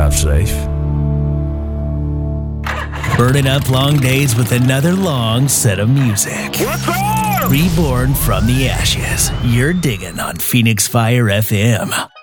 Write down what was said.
drive safe. Burning up long days with another long set of music. What's up? Reborn from the ashes. You're digging on Phoenix Fire FM.